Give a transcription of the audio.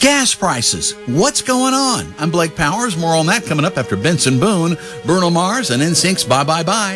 Gas prices. What's going on? I'm Blake Powers. More on that coming up after Benson Boone, Bruno Mars, and NSYNC's Bye Bye Bye.